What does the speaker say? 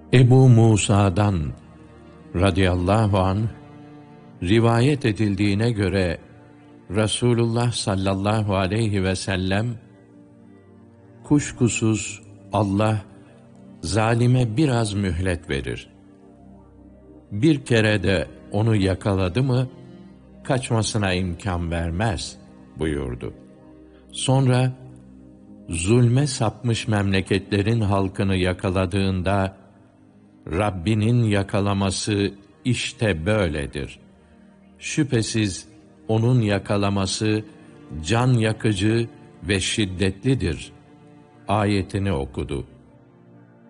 Ebu Musa'dan radıyallahu anh rivayet edildiğine göre Resulullah sallallahu aleyhi ve sellem, kuşkusuz Allah zalime biraz mühlet verir. Bir kere de onu yakaladı mı kaçmasına imkan vermez buyurdu. Sonra zulme sapmış memleketlerin halkını yakaladığında Rabbinin yakalaması işte böyledir. Şüphesiz onun yakalaması can yakıcı ve şiddetlidir ayetini okudu.